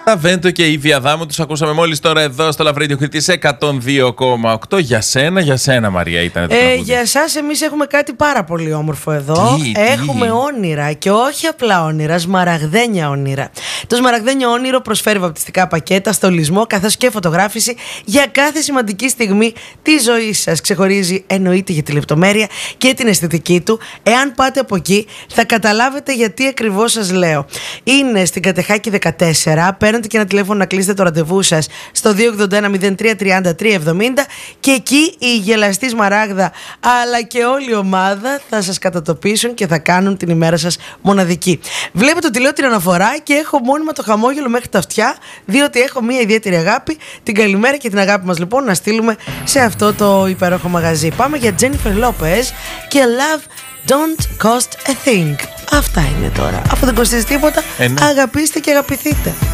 Τα Βέντο και η Βιαδάμου τους ακούσαμε μόλις τώρα εδώ στο Love Radio Κρήτης 102,8. Για σένα Μαρία ήταν το τραγούδι. Για εσάς εμείς έχουμε κάτι πάρα πολύ όμορφο εδώ. Έχουμε όνειρα και όχι απλά όνειρα, σμαραγδένια όνειρα. Το σμαραγδένιο όνειρο προσφέρει βαπτιστικά πακέτα, στολισμό καθώς και φωτογράφηση για κάθε σημαντική στιγμή της ζωής σας. Ξεχωρίζει εννοείται για τη λεπτομέρεια και την αισθητική του. Εάν πάτε από εκεί θα καταλάβετε γιατί ακριβώς σας λέω. Είναι στην Κατεχάκη 14. Παίρνετε και ένα τηλέφωνο να κλείσετε το ραντεβού σας στο 281-03-33-70 και εκεί η γελαστή Σμαράγδα αλλά και όλη η ομάδα θα σας κατατοπίσουν και θα κάνουν την ημέρα σας μοναδική. Βλέπετε ότι λέω την αναφορά και έχω μόνιμα το χαμόγελο μέχρι τα αυτιά, διότι έχω μια ιδιαίτερη αγάπη. Την καλημέρα και την αγάπη μας λοιπόν να στείλουμε σε αυτό το υπέροχο μαγαζί. Πάμε για Jennifer Lopez και Love Don't Cost a Thing. Αυτά είναι τώρα. Αφού δεν κοστίζει τίποτα, αγαπήστε και αγαπηθείτε.